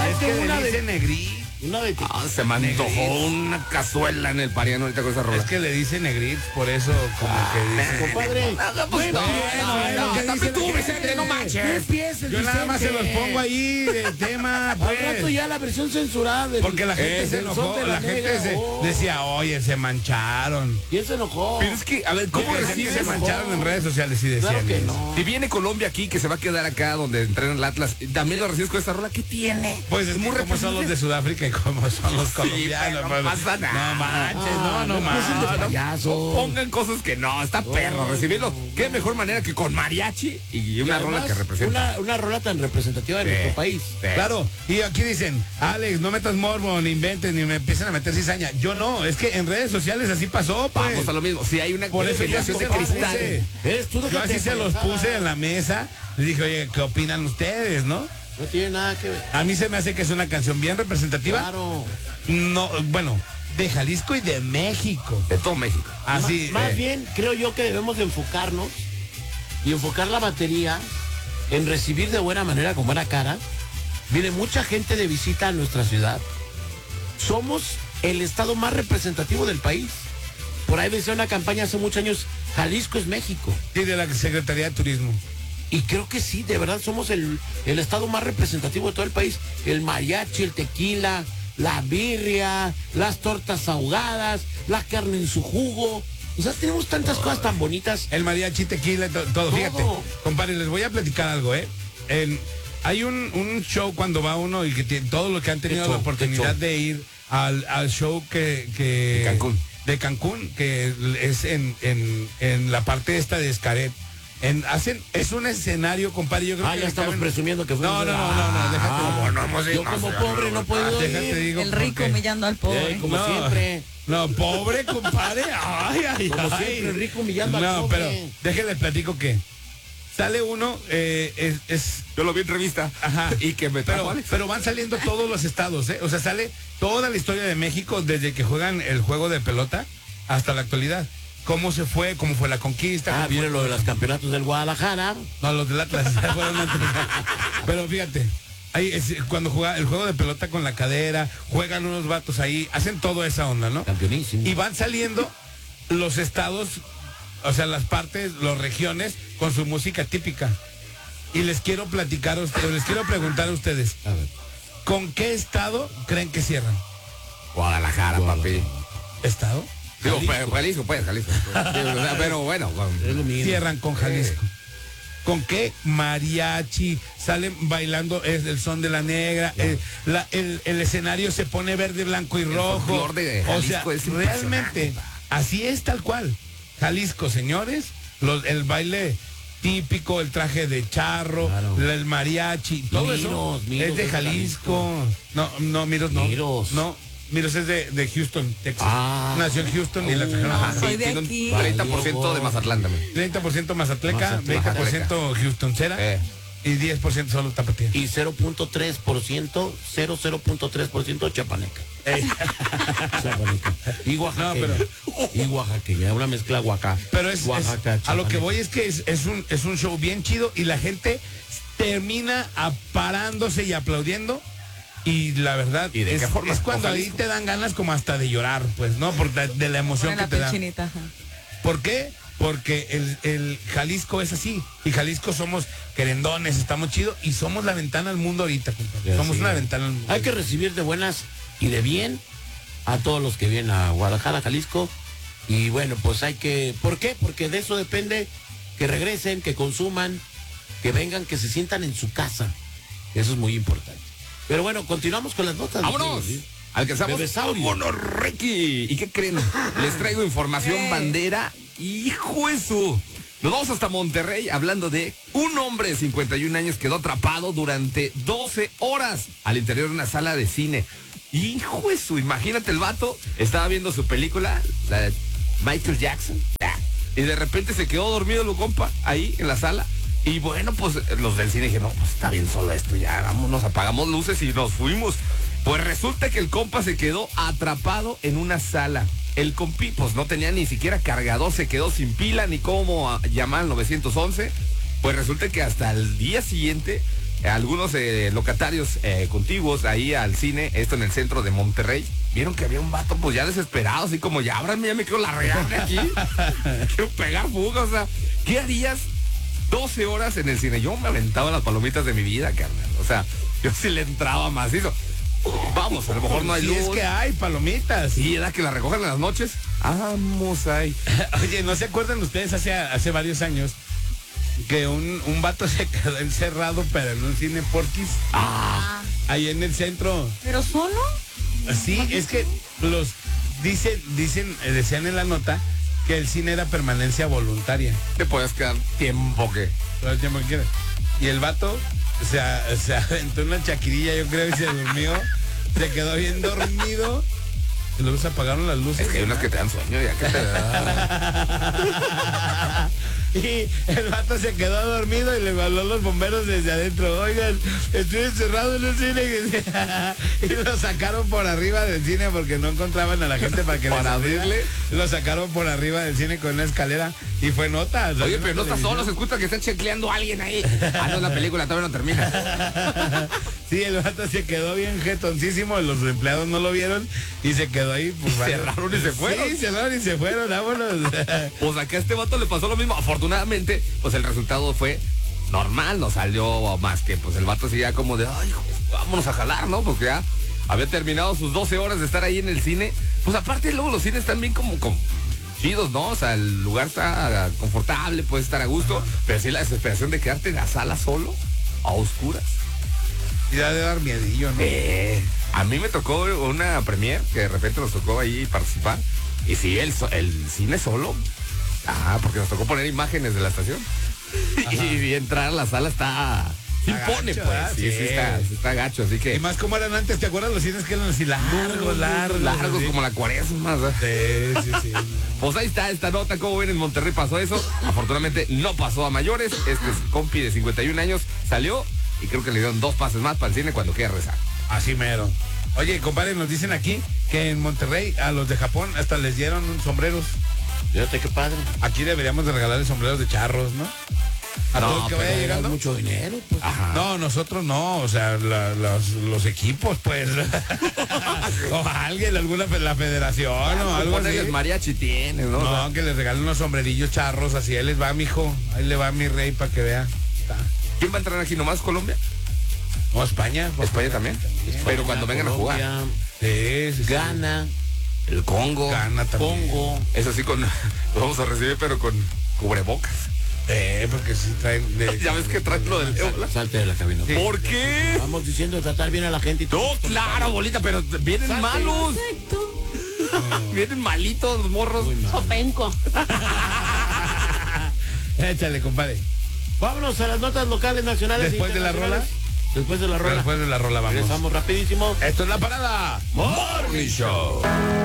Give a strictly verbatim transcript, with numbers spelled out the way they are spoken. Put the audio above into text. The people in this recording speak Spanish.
Es que una le dice de... Negrit. Una de... Ah, se me antojó una cazuela en el Pariano ahorita con esa rola. Es que le dice Negrit, por eso como que dice... Compadre. Bueno, bueno, no, ¿qué también dice tú, la Vicente, gente? no manches. Yo nada más se los pongo ahí de tema, Al pues. rato ya la versión censurada del... Porque la gente eh, se del enojó, Son de la, gente Negra. se Oh. decía, oye, se mancharon. ¿Quién se enojó? Pero es que, a ver, ¿cómo ¿Cómo recibes? se mancharon en redes sociales y decían Claro que eso? no. Si viene Colombia aquí, que se va a quedar acá donde entrenan el Atlas, también lo recibes con esta rola, ¿qué tiene? Pues es muy como son los de Sudáfrica y como son los colombianos. pero no pues. pasa nada. No manches, Ah, no, no no pasen de manches. payaso. Pongan cosas que no, está perro recibirlo. Qué mejor manera que con mariachi y una Y rola además, que representa. Una, una rola tan representativa de Sí. nuestro país. Sí. Claro, y aquí dicen, Alex, no metas morbo, ni inventes, ni me empiecen a meter cizaña. Yo no, es que en redes sociales así pasó, pues. Vamos a lo mismo. Si hay una Por eso yo generación así de se los cristal. puse. Eres tú, Yo déjate así se de los payasada. puse en la mesa. Les dije, oye, ¿qué opinan ustedes, no? No tiene nada que ver. A mí se me hace que es una canción bien representativa. Claro. No, bueno, de Jalisco y de México. De todo México. Así. Ma- más eh, bien, creo yo que debemos de enfocarnos y enfocar la batería en recibir de buena manera, con buena cara. Viene mucha gente de visita a nuestra ciudad. Somos el estado más representativo del país. Por ahí decía una campaña hace muchos años, Jalisco es México. sí, de la Secretaría de Turismo. Y creo que sí, de verdad somos el, el estado más representativo de todo el país. El mariachi, el tequila, la birria, las tortas ahogadas, la carne en su jugo. O sea, tenemos tantas cosas tan bonitas. El mariachi, tequila, to- todo. Todo. Fíjate, compadre, les voy a platicar algo, ¿eh? En- hay un, un show cuando va uno y que tiene todo lo que han tenido show? la ¿Qué oportunidad show? de ir al, al show que, que De Cancún. de Cancún, que es en, en, en la parte esta de Xcaret. En, hacen, es un escenario, compadre, yo creo Ah, que ya le estamos caben- presumiendo que fue. No, no, no, no, no, déjate. Ah, bueno, hemos yo ido como más, pobre no puedo Déjate, ir. digo, El rico porque- humillando al Eh, pobre. como No. siempre. No, pobre, compadre. Ay, ay, Como ay. siempre, el rico humillando al No, pobre. pero déjenles platico que sale uno, eh, es, es Yo lo vi en revista. Ajá. Y que me trajo Pero, Alex. pero van saliendo todos los estados, ¿eh? O sea, sale toda la historia de México desde que juegan el juego de pelota hasta la actualidad. Cómo se fue, cómo fue la conquista. Ah, cómo viene fue- lo de los campeonatos del Guadalajara. No, los del Atlas. fueron antes. Pero fíjate, ahí es, cuando juega el juego de pelota con la cadera, juegan unos vatos ahí, hacen toda esa onda, ¿no? Campeonísimo. Y van saliendo los estados, o sea, las partes, las regiones con su música típica. Y les quiero platicar a ustedes, les quiero preguntar a ustedes, A ver. ¿con qué estado creen que cierran? Guadalajara, papi. ¿Estado? Digo, pero Jalisco, pues, Jalisco. Sí, o sea, pero bueno, con- Es lo mismo. Cierran con Jalisco. ¿Con qué mariachi? Salen bailando es el son de la negra. El, la- el- el escenario se pone verde, blanco y rojo. folclor de O sea, Jalisco es realmente, impresionante. así es tal cual. Jalisco, señores, los, el baile típico, el traje de charro, Claro. la- el mariachi, todo eso Miros, Miros es de es de Jalisco. No, no, Miros no. Miros. No, Miros es de, de Houston, Texas. Ah. Nació en Houston y la trajeron No, a soy de tiene un aquí. treinta por ciento de Mazatlán también. treinta por ciento Mazatleca, Mazatleca. veinte por ciento Houstoncera Eh. y diez por ciento solo Tapatía. Y cero punto tres por ciento, cero punto tres por ciento chapaneca. Ey, Chapaneca. Y oaxaqueña. No, Y oaxaqueña, una mezcla oaxaca. pero es, es- Oaxaca, a lo que chapaneca. voy es que es, es un, es un show bien chido y la gente termina parándose y aplaudiendo. Y la verdad ¿Y de es, qué forma? es cuando ¿Con ahí Jalisco? te dan ganas como hasta de llorar, pues, ¿no? Por de, de la emoción Pone que la te piel da. chinita, ajá. ¿Por qué? Porque el, el Jalisco es así. Y Jalisco somos querendones, estamos chidos y somos la ventana al mundo ahorita, compadre. Ya, Somos sí. una ventana al mundo. Hay que recibir de buenas y de bien a todos los que vienen a Guadalajara, Jalisco. Y bueno, pues hay que... ¿Por qué? Porque de eso depende que regresen, que consuman, que vengan, que se sientan en su casa. Eso es muy importante. Pero bueno, continuamos con las notas. ¡Vámonos! ¿Sí? Alcanzamos. Bebesaurio. ¡Vámonos, Ricky! ¿Y qué creen? Les traigo información Eh. bandera. ¡Hijo de su! Nos vamos hasta Monterrey hablando de un hombre de cincuenta y un años quedó atrapado durante doce horas al interior de una sala de cine. ¡Hijo de su! Imagínate el vato, estaba viendo su película, la de Michael Jackson, y de repente se quedó dormido el compa ahí en la sala. Y bueno, pues los del cine dijeron, no, pues está bien solo esto, ya vámonos, apagamos luces y nos fuimos. Pues resulta que el compa se quedó atrapado en una sala. El compi, pues no tenía ni siquiera cargador, se quedó sin pila ni cómo ah, llamar al nueve once. Pues resulta que hasta el día siguiente eh, algunos eh, locatarios eh, contiguos ahí al cine, esto en el centro de Monterrey, vieron que había un vato pues ya desesperado, así como ya ábranme, ya me quiero largar de aquí. Quiero pegar fuga, o sea, ¿qué harías doce horas en el cine? Yo me aventaba las palomitas de mi vida, carnal. O sea, yo sí le entraba macizo. Vamos, a lo mejor no hay Sí, luz. es que hay palomitas. Y era que la recogen en las noches. Vamos ahí. Oye, ¿no se acuerdan ustedes hace, hace varios años que un, un vato se quedó encerrado pero en un cine Porquis? Ah, Ahí en el centro. ¿Pero solo? Sí, es que los dicen, dicen, eh, decían en la nota que el cine era permanencia voluntaria. te puedes quedar tiempo que. Todo el tiempo que quieras. Y el vato se, a- se aventó una chaquirilla, yo creo, y se durmió. Se quedó bien dormido. Y luego se apagaron las luces. Es que hay unas que te dan sueño, ya que te da. Y el vato se quedó dormido y le habló a los bomberos desde adentro. Oigan, estoy encerrado en el cine. Y lo sacaron por arriba del cine porque no encontraban a la gente para que les Para abriera. abrirle. Lo sacaron por arriba del cine con una escalera y fue nota. Oye, pero no está solo, se escucha que está checleando a alguien ahí. Ah, no, la película todavía no termina. Sí, el vato se quedó bien jetoncísimo, los empleados no lo vieron y se quedó ahí. Pues, Cerraron y se fueron. Sí, cerraron y se fueron, vámonos. Pues acá a este vato le pasó lo mismo. Afortunadamente, pues el resultado fue normal, no salió más que pues el vato seguía como de, ay, hijo, vámonos a jalar, ¿no? Porque ya había terminado sus doce horas de estar ahí en el cine. Pues aparte luego los cines están bien como, como chidos, ¿no? O sea, el lugar está confortable, puedes estar a gusto, pero sí la desesperación de quedarte en la sala solo, a oscuras. Y da de dar miedillo, ¿no? Eh, a mí me tocó una premier que de repente nos tocó ahí participar. Y sí, el, so- el cine solo. Ah, porque nos tocó poner imágenes de la estación. Y, y entrar a la sala está... Sí Está impone, gacho, pues. ¿verdad? Sí, sí, Sí. está, sí está gacho, así que... Y más como eran antes, ¿te acuerdas los cines que eran así largos, largos? Largos así? como la cuaresma, ¿verdad? Sí, sí, sí. Pues ahí está esta nota, como ven en Monterrey pasó eso. Afortunadamente no pasó a mayores. Este compi de cincuenta y un años salió y creo que le dieron dos pases más para el cine cuando quiera rezar. Así mero. Oye, compadre, nos dicen aquí que en Monterrey a los de Japón hasta les dieron un sombreros. Fíjate qué padre. Aquí deberíamos de regalarles sombreros de charros, ¿no? A No, todos que pero vaya Es llegando. mucho dinero, pues. Ajá. No, nosotros no, o sea, la- los, los equipos, pues. O alguien, alguna fe- la federación o algo así. Ponerles mariachi tienes, ¿no? O sea, No, que les regalen unos sombrerillos charros, así ahí les va, mijo. Ahí le va mi rey para que vea. Está. ¿quién va a entrar aquí nomás? ¿Colombia? No, España. por España favor. también. Pero cuando vengan a jugar. Colombia, Sí, sí, sí. Ghana, El Congo. Gana también. Congo. Eso sí, con, lo vamos a recibir, pero con cubrebocas. Eh, porque sí traen. de- Ya ves que traen lo del ébola. Salte de la cabina. Sí. ¿Por qué? Vamos diciendo de tratar bien a la gente y No, claro, bolita, pero vienen Salte. malos. Vienen malitos los morros. Sopenco. Échale, compadre. Vámonos a las notas locales, nacionales. e Después de la internacionales. Después de la rola. Después de la rola vamos. Regresamos rapidísimo. Esto es La Parada. Morning Show.